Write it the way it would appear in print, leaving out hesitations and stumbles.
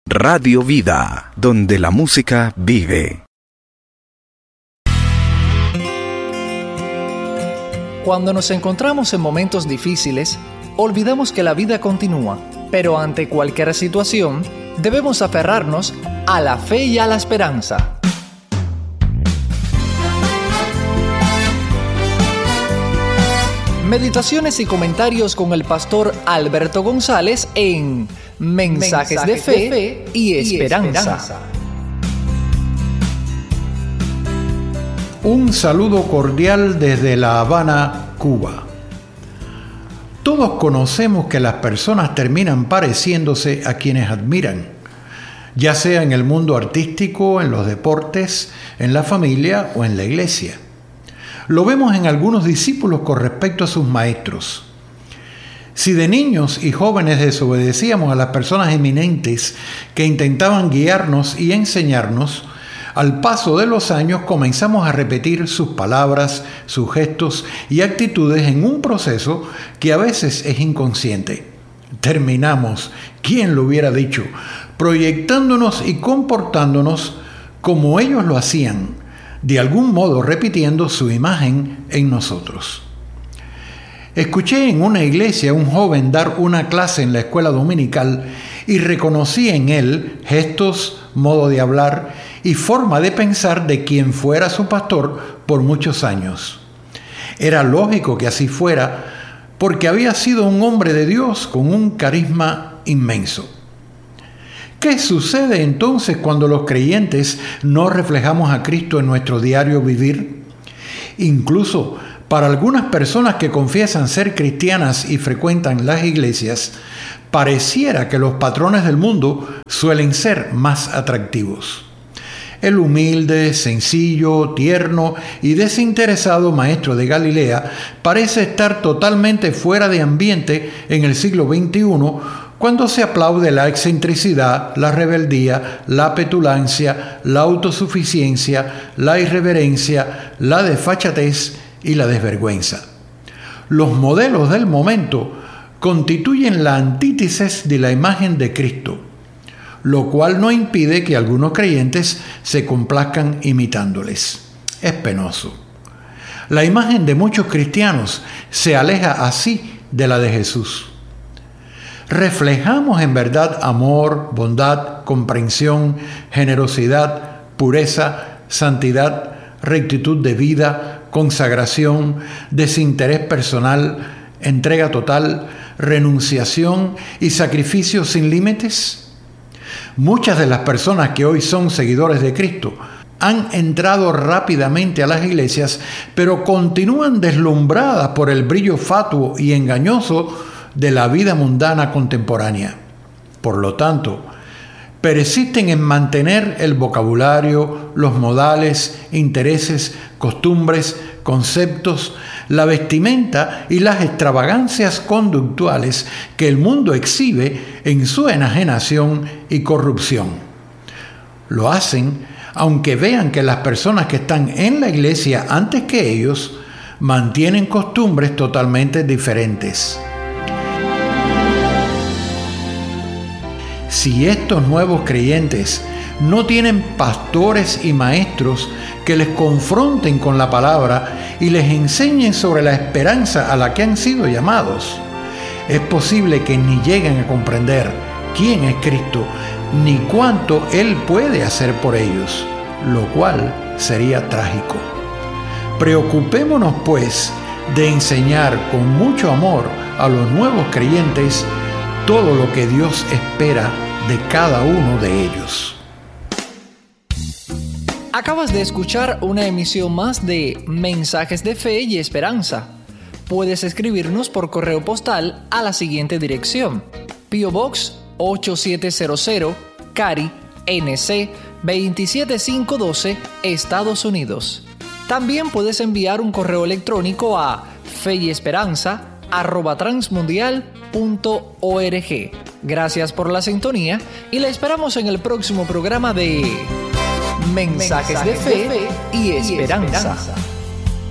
Radio Vida, donde la música vive. Cuando nos encontramos en momentos difíciles, olvidamos que la vida continúa, pero ante cualquier situación, debemos aferrarnos a la fe y a la esperanza. Meditaciones y comentarios con el pastor Alberto González en Mensajes de Fe y Esperanza. Un saludo cordial desde La Habana, Cuba. Todos conocemos que las personas terminan pareciéndose a quienes admiran, ya sea en el mundo artístico, en los deportes, en la familia o en la iglesia. Lo vemos en algunos discípulos con respecto a sus maestros. Si de niños y jóvenes desobedecíamos a las personas eminentes que intentaban guiarnos y enseñarnos, al paso de los años comenzamos a repetir sus palabras, sus gestos y actitudes en un proceso que a veces es inconsciente. Terminamos, ¿quién lo hubiera dicho?, proyectándonos y comportándonos como ellos lo hacían, de algún modo repitiendo su imagen en nosotros. Escuché en una iglesia a un joven dar una clase en la escuela dominical y reconocí en él gestos, modo de hablar y forma de pensar de quien fuera su pastor por muchos años. Era lógico que así fuera, porque había sido un hombre de Dios con un carisma inmenso. ¿Qué sucede entonces cuando los creyentes no reflejamos a Cristo en nuestro diario vivir? Incluso para algunas personas que confiesan ser cristianas y frecuentan las iglesias, pareciera que los patrones del mundo suelen ser más atractivos. El humilde, sencillo, tierno y desinteresado maestro de Galilea parece estar totalmente fuera de ambiente en el siglo XXI, cuando se aplaude la excentricidad, la rebeldía, la petulancia, la autosuficiencia, la irreverencia, la desfachatez y la desvergüenza. Los modelos del momento constituyen la antítesis de la imagen de Cristo, lo cual no impide que algunos creyentes se complazcan imitándoles. Es penoso. La imagen de muchos cristianos se aleja así de la de Jesús. ¿Reflejamos en verdad amor, bondad, comprensión, generosidad, pureza, santidad, rectitud de vida, consagración, desinterés personal, entrega total, renunciación y sacrificio sin límites? Muchas de las personas que hoy son seguidores de Cristo han entrado rápidamente a las iglesias, pero continúan deslumbradas por el brillo fatuo y engañoso de la vida mundana contemporánea. Por lo tanto, persisten en mantener el vocabulario, los modales, intereses, costumbres, conceptos, la vestimenta y las extravagancias conductuales que el mundo exhibe en su enajenación y corrupción. Lo hacen aunque vean que las personas que están en la iglesia antes que ellos mantienen costumbres totalmente diferentes. Si estos nuevos creyentes no tienen pastores y maestros que les confronten con la palabra y les enseñen sobre la esperanza a la que han sido llamados, es posible que ni lleguen a comprender quién es Cristo ni cuánto Él puede hacer por ellos, lo cual sería trágico. Preocupémonos, pues, de enseñar con mucho amor a los nuevos creyentes todo lo que Dios espera de cada uno de ellos. Acabas de escuchar una emisión más de Mensajes de Fe y Esperanza. Puedes escribirnos por correo postal a la siguiente dirección: P.O. Box 8700, Cary, NC 27512, Estados Unidos. También puedes enviar un correo electrónico a feyesperanza@transmundial.org. Gracias por la sintonía y la esperamos en el próximo programa de Mensajes de Fe y Esperanza.